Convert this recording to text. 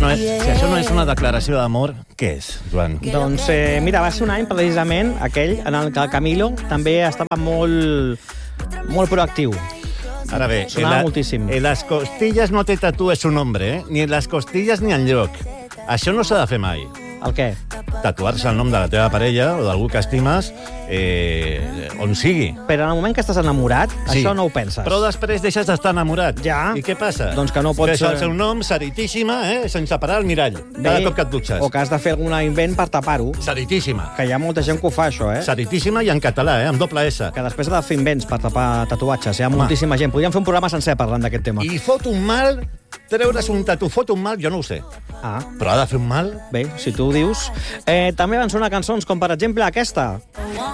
això no és una declaració d'amor, què és, Joan? Doncs, mira, va ser un any, precisament, aquell en el que el Camilo també estava molt proactiu. Ara bé, Sonava moltíssim. en les costilles no te tatúes un nombre, ni en les costilles ni enlloc. Això no s'ha de fer mai. El què? Tatuar-se el nom de la teva parella o d'algú que estimes on sigui. Però en el moment que estàs enamorat, Sí. això no ho penses. Però després deixes d'estar enamorat. Ja. I què passa? Doncs que no pots... Que és el seu nom, Saritíssima, sense parar el mirall, cada cop que et dutxes. O que has de fer algun invent per tapar-ho. Saritíssima. Que hi ha molta gent que ho fa, això, Saritíssima i en català, amb doble S. Que després ha de fer invents per tapar tatuatges. Hi ha moltíssima gent. Podríem fer un programa sencer parlant d'aquest tema. I fot un mal, treure's un tatu, fot un mal, jo no ho sé. Ah, Però ha de fer un mal. bé, si tu ho dius. També van sonar cançons com, per exemple, aquesta.